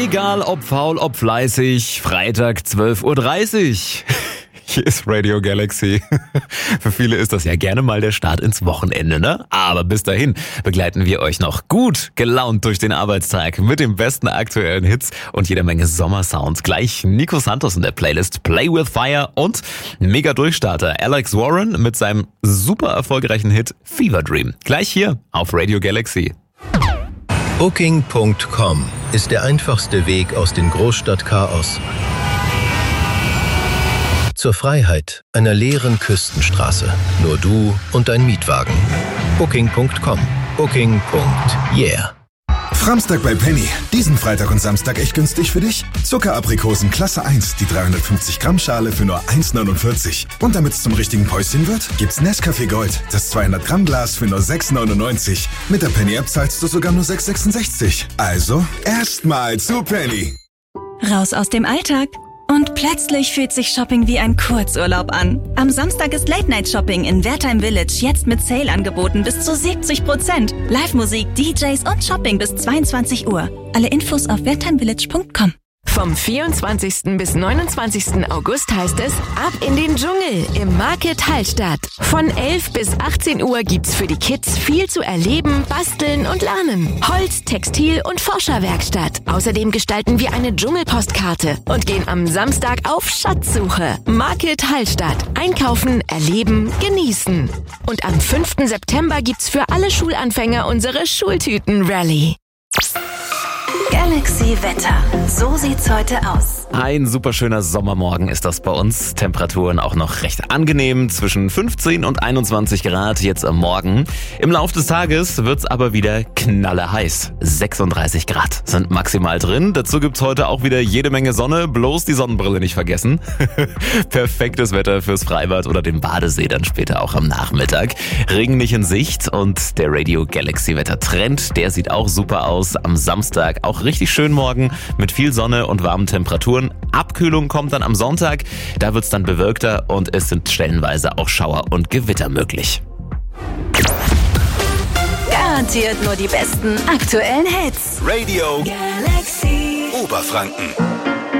Egal ob faul, ob fleißig, Freitag 12:30 Uhr. Hier ist Radio Galaxy. Für viele ist das ja gerne mal der Start ins Wochenende, ne? Aber bis dahin begleiten wir euch noch gut gelaunt durch den Arbeitstag mit den besten aktuellen Hits und jeder Menge Sommersounds. Gleich Nico Santos in der Playlist Play with Fire und Mega-Durchstarter Alex Warren mit seinem super erfolgreichen Hit Fever Dream. Gleich hier auf Radio Galaxy. Booking.com ist der einfachste Weg aus dem Großstadtchaos zur Freiheit einer leeren Küstenstraße. Nur du und dein Mietwagen. Booking.com. Booking.yeah. Framstag bei Penny. Diesen Freitag und Samstag echt günstig für dich. Zuckeraprikosen Klasse 1, die 350 Gramm Schale für nur 1,49. Und damit es zum richtigen Päuschen wird, gibt's Nescafé Gold, das 200 Gramm Glas für nur 6,99. Mit der Penny-App zahlst du sogar nur 6,66. Also, erstmal zu Penny. Raus aus dem Alltag. Und plötzlich fühlt sich Shopping wie ein Kurzurlaub an. Am Samstag ist Late-Night-Shopping in Wertheim Village jetzt mit Sale-Angeboten bis zu 70%. Live-Musik, DJs und Shopping bis 22 Uhr. Alle Infos auf wertheimvillage.com. Vom 24. bis 29. August heißt es Ab in den Dschungel im Market Hallstatt. Von 11 bis 18 Uhr gibt's für die Kids viel zu erleben, basteln und lernen. Holz-, Textil- und Forscherwerkstatt. Außerdem gestalten wir eine Dschungelpostkarte und gehen am Samstag auf Schatzsuche. Market Hallstatt. Einkaufen, erleben, genießen. Und am 5. September gibt's für alle Schulanfänger unsere Schultüten-Rallye. Galaxy Wetter. So sieht's heute aus. Ein super schöner Sommermorgen ist das bei uns. Temperaturen auch noch recht angenehm, zwischen 15 und 21 Grad jetzt am Morgen. Im Laufe des Tages wird's aber wieder knallerheiß. 36 Grad sind maximal drin. Dazu gibt's heute auch wieder jede Menge Sonne, bloß die Sonnenbrille nicht vergessen. Perfektes Wetter fürs Freibad oder den Badesee dann später auch am Nachmittag. Regen nicht in Sicht und der Radio Galaxy Wettertrend, der sieht auch super aus. Am Samstag auch richtig schön morgen mit viel Sonne und warmen Temperaturen. Abkühlung kommt dann am Sonntag. Da wird's dann bewölkter und es sind stellenweise auch Schauer und Gewitter möglich. Garantiert nur die besten aktuellen Hits. Radio Galaxy. Oberfranken.